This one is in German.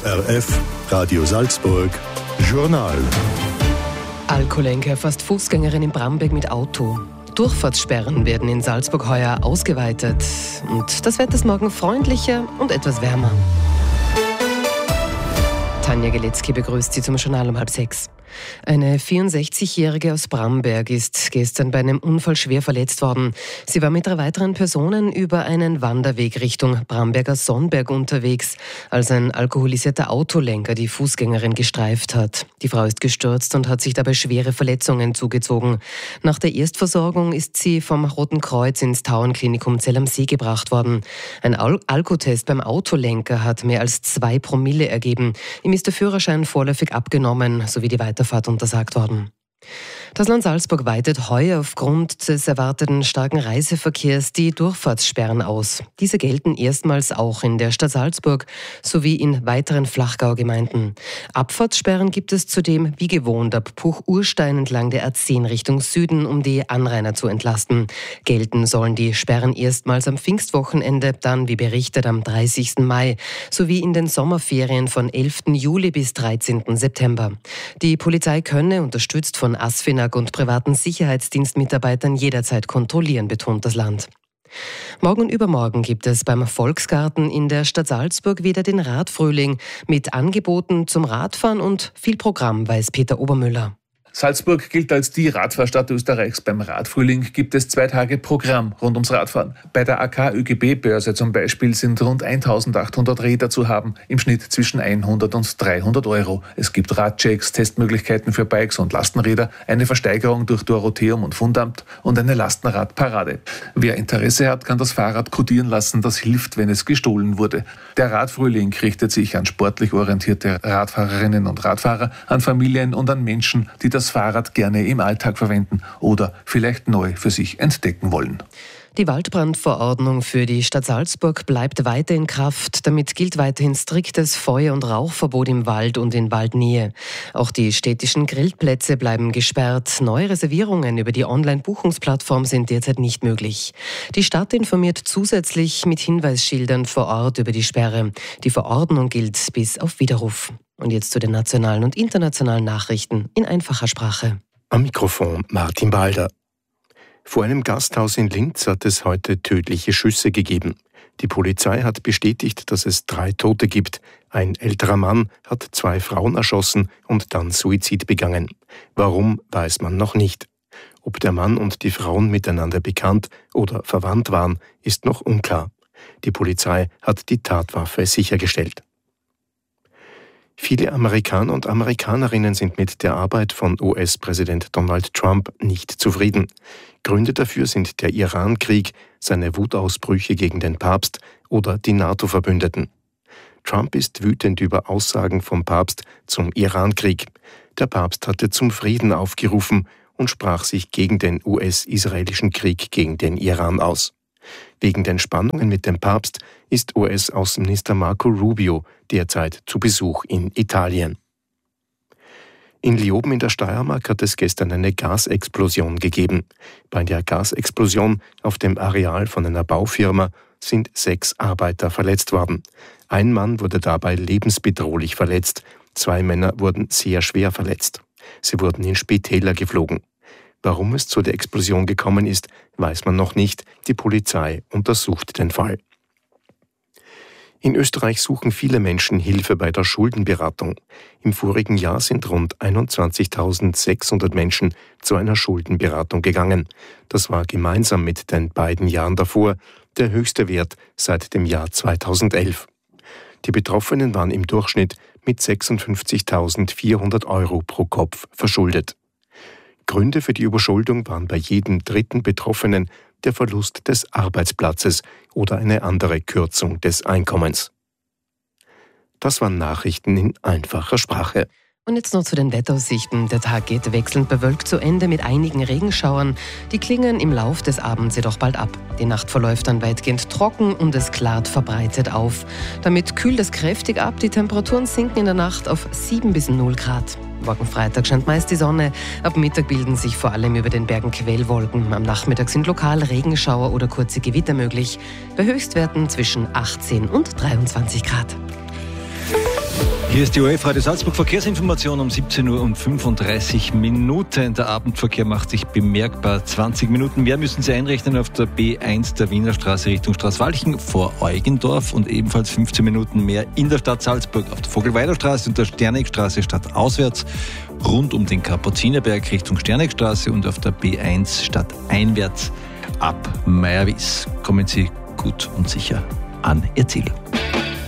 ORF, Radio Salzburg, Journal. Alkoholenker fasst Fußgängerin in Bramberg mit Auto. Durchfahrtssperren werden in Salzburg heuer ausgeweitet. Und das Wetter ist morgen freundlicher und etwas wärmer. Tanja Geletzky begrüßt Sie zum Journal um 5:30. Eine 64-Jährige aus Bramberg ist gestern bei einem Unfall schwer verletzt worden. Sie war mit 3 weiteren Personen über einen Wanderweg Richtung Bramberger Sonnberg unterwegs, als ein alkoholisierter Autolenker die Fußgängerin gestreift hat. Die Frau ist gestürzt und hat sich dabei schwere Verletzungen zugezogen. Nach der Erstversorgung ist sie vom Roten Kreuz ins Tauernklinikum Zell am See gebracht worden. Ein Alkotest beim Autolenker hat mehr als 2 Promille ergeben. Ihm ist der Führerschein vorläufig abgenommen, sowie die Weiterfahrt untersagt worden. Das Land Salzburg weitet heuer aufgrund des erwarteten starken Reiseverkehrs die Durchfahrtssperren aus. Diese gelten erstmals auch in der Stadt Salzburg sowie in weiteren Flachgau-Gemeinden. Abfahrtssperren gibt es zudem wie gewohnt ab Puch-Urstein entlang der A10 Richtung Süden, um die Anrainer zu entlasten. Gelten sollen die Sperren erstmals am Pfingstwochenende, dann wie berichtet am 30. Mai, sowie in den Sommerferien von 11. Juli bis 13. September. Die Polizei könne, unterstützt von ASFINAG und privaten Sicherheitsdienstmitarbeitern, jederzeit kontrollieren, betont das Land. Morgen und übermorgen gibt es beim Volksgarten in der Stadt Salzburg wieder den Radfrühling mit Angeboten zum Radfahren und viel Programm, weiß Peter Obermüller. Salzburg gilt als die Radfahrstadt Österreichs. Beim Radfrühling gibt es 2 Tage Programm rund ums Radfahren. Bei der AK ÖGB-Börse zum Beispiel sind rund 1800 Räder zu haben, im Schnitt zwischen 100 und 300 Euro. Es gibt Radchecks, Testmöglichkeiten für Bikes und Lastenräder, eine Versteigerung durch Dorotheum und Fundamt und eine Lastenradparade. Wer Interesse hat, kann das Fahrrad kodieren lassen, das hilft, wenn es gestohlen wurde. Der Radfrühling richtet sich an sportlich orientierte Radfahrerinnen und Radfahrer, an Familien und an Menschen, die das Fahrrad gerne im Alltag verwenden oder vielleicht neu für sich entdecken wollen. Die Waldbrandverordnung für die Stadt Salzburg bleibt weiter in Kraft. Damit gilt weiterhin striktes Feuer- und Rauchverbot im Wald und in Waldnähe. Auch die städtischen Grillplätze bleiben gesperrt. Neue Reservierungen über die Online-Buchungsplattform sind derzeit nicht möglich. Die Stadt informiert zusätzlich mit Hinweisschildern vor Ort über die Sperre. Die Verordnung gilt bis auf Widerruf. Und jetzt zu den nationalen und internationalen Nachrichten in einfacher Sprache. Am Mikrofon Martin Balder. Vor einem Gasthaus in Linz hat es heute tödliche Schüsse gegeben. Die Polizei hat bestätigt, dass es 3 Tote gibt. Ein älterer Mann hat 2 Frauen erschossen und dann Suizid begangen. Warum, weiß man noch nicht. Ob der Mann und die Frauen miteinander bekannt oder verwandt waren, ist noch unklar. Die Polizei hat die Tatwaffe sichergestellt. Viele Amerikaner und Amerikanerinnen sind mit der Arbeit von US-Präsident Donald Trump nicht zufrieden. Gründe dafür sind der Iran-Krieg, seine Wutausbrüche gegen den Papst oder die NATO-Verbündeten. Trump ist wütend über Aussagen vom Papst zum Iran-Krieg. Der Papst hatte zum Frieden aufgerufen und sprach sich gegen den US-israelischen Krieg gegen den Iran aus. Wegen den Spannungen mit dem Papst ist US-Außenminister Marco Rubio derzeit zu Besuch in Italien. In Leoben in der Steiermark hat es gestern eine Gasexplosion gegeben. Bei der Gasexplosion auf dem Areal von einer Baufirma sind 6 Arbeiter verletzt worden. Ein Mann wurde dabei lebensbedrohlich verletzt. 2 Männer wurden sehr schwer verletzt. Sie wurden in Spitäler geflogen. Warum es zu der Explosion gekommen ist, weiß man noch nicht. Die Polizei untersucht den Fall. In Österreich suchen viele Menschen Hilfe bei der Schuldenberatung. Im vorigen Jahr sind rund 21.600 Menschen zu einer Schuldenberatung gegangen. Das war gemeinsam mit den beiden Jahren davor der höchste Wert seit dem Jahr 2011. Die Betroffenen waren im Durchschnitt mit 56.400 Euro pro Kopf verschuldet. Gründe für die Überschuldung waren bei jedem 3. Betroffenen der Verlust des Arbeitsplatzes oder eine andere Kürzung des Einkommens. Das waren Nachrichten in einfacher Sprache. Und jetzt noch zu den Wetteraussichten. Der Tag geht wechselnd bewölkt zu Ende mit einigen Regenschauern. Die klingen im Lauf des Abends jedoch bald ab. Die Nacht verläuft dann weitgehend trocken und es klart verbreitet auf. Damit kühlt es kräftig ab. Die Temperaturen sinken in der Nacht auf 7 bis 0 Grad. Morgen Freitag scheint meist die Sonne. Ab Mittag bilden sich vor allem über den Bergen Quellwolken. Am Nachmittag sind lokal Regenschauer oder kurze Gewitter möglich. Bei Höchstwerten zwischen 18 und 23 Grad. Hier ist die ORF-Radio Salzburg Verkehrsinformation um 17:35 Uhr. Der Abendverkehr macht sich bemerkbar. 20 Minuten mehr müssen Sie einrechnen auf der B1 der Wiener Straße Richtung Straßwalchen vor Eugendorf und ebenfalls 15 Minuten mehr in der Stadt Salzburg auf der Vogelweiderstraße und der Sternegstraße stadtauswärts rund um den Kapuzinerberg Richtung Sternegstraße und auf der B1 stadteinwärts ab Meierwies. Kommen Sie gut und sicher an Ihr Ziel.